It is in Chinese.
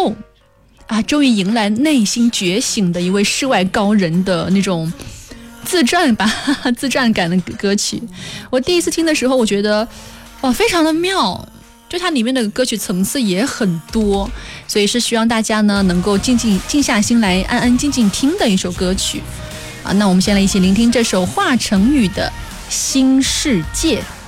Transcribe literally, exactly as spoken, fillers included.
后啊，终于迎来内心觉醒的一位世外高人的那种自传吧，自传感的歌曲。我第一次听的时候，我觉得哇，非常的妙，就它里面的歌曲层次也很多，所以是希望大家呢能够静静静下心来，安安静静听的一首歌曲啊。那我们先来一起聆听这首华晨宇的《新世界》。